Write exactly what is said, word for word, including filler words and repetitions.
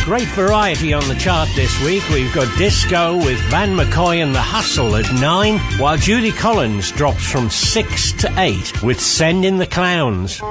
great variety on the chart this week. We've got disco with Van McCoy and The Hustle at nine, while Judy Collins drops from six to eight with Send in the Clowns.